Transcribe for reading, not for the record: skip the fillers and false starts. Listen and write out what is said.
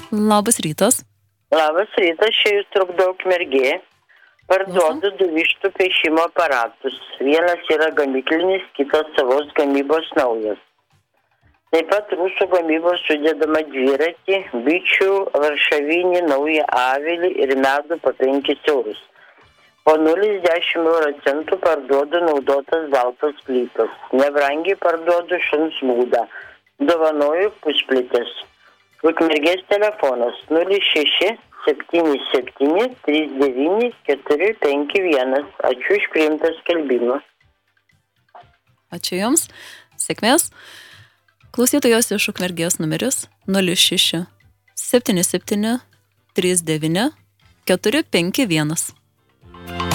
Labas rytas. Labas rytas, čia jūs trukdo Ukmergė. Parduodu 2 vištų pešimo aparatus. Vienas yra gamyklinis, kitas savos gamybos naujas. Taip pat rusų gamybos sudėdama dviratį, bičių, varšavinį, naują avilį ir medų po 5 eurus. Po 0,10 € parduodu naudotas baltas plytas. Nebrangiai parduodu šuns būdą. Dovanoju pusplitės. Ukmergės telefonas 06 77 39 451. Ačiū už priimtą skelbimą. Ačiū Jums. Sėkmės. Klausytojos iš Ukmergės numeris 06 77 39 451.